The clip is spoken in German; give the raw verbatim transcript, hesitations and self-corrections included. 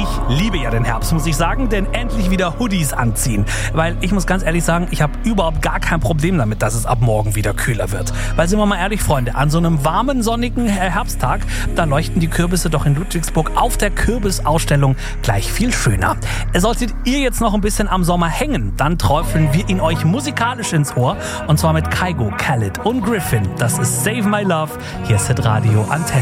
Ich liebe ja den Herbst, muss ich sagen, denn endlich wieder Hoodies anziehen. Weil ich muss ganz ehrlich sagen, ich habe überhaupt gar kein Problem damit, dass es ab morgen wieder kühler wird. Weil sind wir mal ehrlich, Freunde, an so einem warmen, sonnigen Herbsttag, da leuchten die Kürbisse doch in Ludwigsburg auf der Kürbisausstellung gleich viel schöner. Solltet ihr jetzt noch ein bisschen am Sommer hängen, dann träufeln wir ihn euch musikalisch ins Ohr. Und zwar mit Kygo, Khaled und Griffin. Das ist Save My Love. Hier ist Hit Radio Antenne.